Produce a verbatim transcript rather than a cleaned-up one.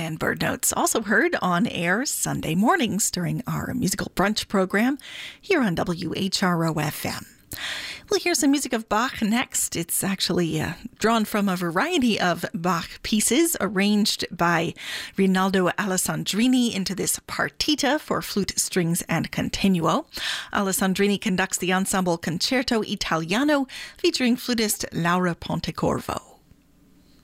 And Bird Notes also heard on air Sunday mornings during our musical brunch program here on W H R O F M. We'll hear some music of Bach next. It's actually uh, drawn from a variety of Bach pieces arranged by Rinaldo Alessandrini into this partita for flute, strings, and continuo. Alessandrini conducts the ensemble Concerto Italiano featuring flutist Laura Pontecorvo.